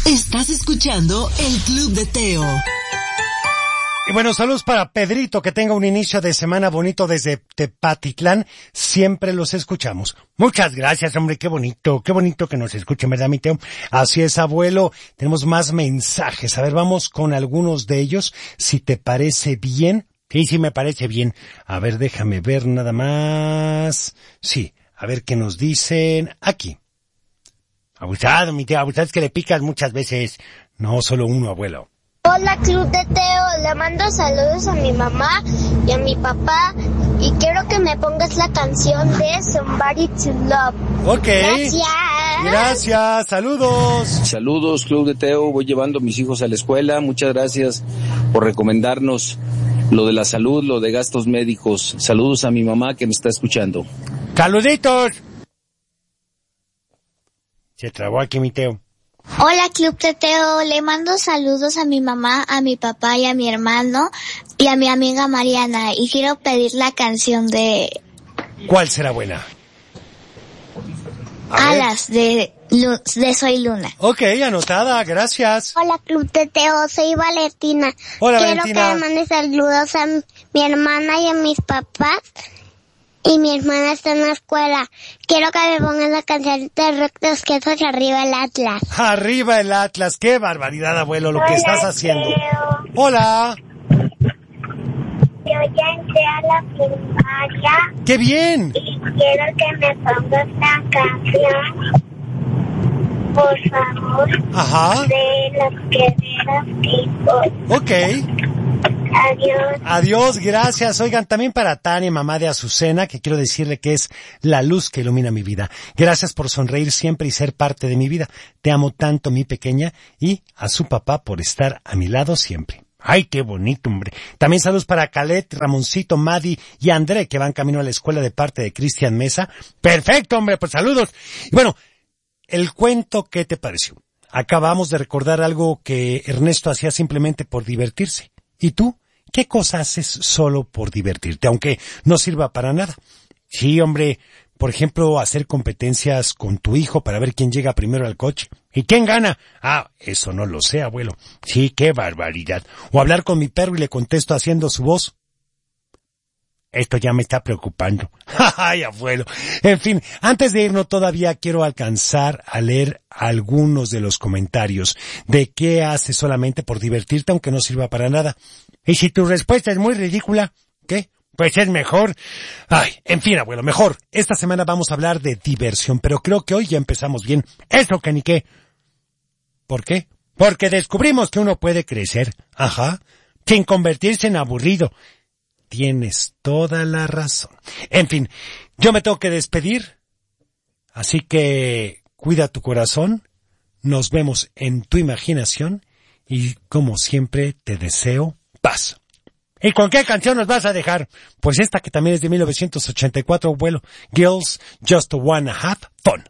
Estás escuchando el Club de Teo. Y bueno, saludos para Pedrito, que tenga un inicio de semana bonito desde Tepatitlán. Siempre los escuchamos. Muchas gracias, hombre, qué bonito que nos escuchen, ¿verdad, mi Teo? Así es, abuelo. Tenemos más mensajes. A ver, vamos con algunos de ellos, si te parece bien. Sí, me parece bien. A ver, déjame ver nada más. Sí, a ver qué nos dicen aquí. Abusado, mi Teo, abusado es que le picas muchas veces. No, solo uno, abuelo. Hola, Club de Teo, le mando saludos a mi mamá y a mi papá y quiero que me pongas la canción de Somebody to Love. Ok. Gracias. Gracias, saludos. Saludos, Club de Teo, voy llevando a mis hijos a la escuela, muchas gracias por recomendarnos lo de la salud, lo de gastos médicos. Saludos a mi mamá que me está escuchando. ¡Saluditos! Se trabó aquí mi Teo. Hola, Club de Teo, le mando saludos a mi mamá, a mi papá y a mi hermano y a mi amiga Mariana y quiero pedir la canción de ¿Cuál será buena? Alas de Soy Luna. Ok, anotada, gracias. Hola, Club de Teo, soy Valentina. Hola, quiero Valentina. que me mandes saludos a mi hermana y a mis papás. Y mi hermana está en la escuela. Quiero que me pongan la canción de Rock Los Quesos Arriba el Atlas. Arriba el Atlas, qué barbaridad, abuelo, lo que estás haciendo. Teo. Hola. Yo ya entré a la primaria ¡Qué bien! y quiero que me pongas la canción, por favor, Ajá. de Los Guerreros People. Ok. Adiós. Adiós, gracias. Oigan, también para Tania, mamá de Azucena, que quiero decirle que es la luz que ilumina mi vida. Gracias por sonreír siempre y ser parte de mi vida. Te amo tanto, mi pequeña, y a su papá por estar a mi lado siempre. Ay, qué bonito, hombre. También saludos para Calet, Ramoncito, Madi y André, que van camino a la escuela de parte de Cristian Mesa. Perfecto, hombre, pues saludos. Y bueno, el cuento, ¿qué te pareció? Acabamos de recordar algo que Ernesto hacía simplemente por divertirse. ¿Y tú? ¿Qué cosa haces solo por divertirte, aunque no sirva para nada? Sí, hombre, por ejemplo, hacer competencias con tu hijo para ver quién llega primero al coche. ¿Y quién gana? Ah, eso no lo sé, abuelo. Sí, qué barbaridad. O hablar con mi perro y le contesto haciendo su voz. Esto ya me está preocupando. Ay, abuelo. En fin, antes de irnos todavía quiero alcanzar a leer algunos de los comentarios de qué haces solamente por divertirte aunque no sirva para nada. Y si tu respuesta es muy ridícula, ¿qué? Pues es mejor. Ay, en fin, abuelo, mejor. Esta semana vamos a hablar de diversión, pero creo que hoy ya empezamos bien. Eso que ni qué. ¿Por qué? Porque descubrimos que uno puede crecer. Ajá. Sin convertirse en aburrido. Tienes toda la razón. En fin, yo me tengo que despedir. Así que cuida tu corazón. Nos vemos en tu imaginación. Y como siempre te deseo paz. ¿Y con qué canción nos vas a dejar? Pues esta que también es de 1984, abuelo. Girls Just Wanna Have Fun.